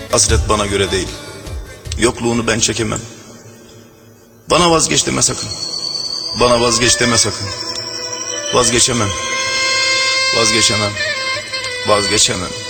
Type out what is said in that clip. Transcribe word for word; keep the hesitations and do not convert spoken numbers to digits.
Hasret bana göre değil. Yokluğunu ben çekemem. Bana vazgeç deme sakın. Bana vazgeç deme sakın. Vazgeçemem. Vazgeçemem. Vazgeçemem.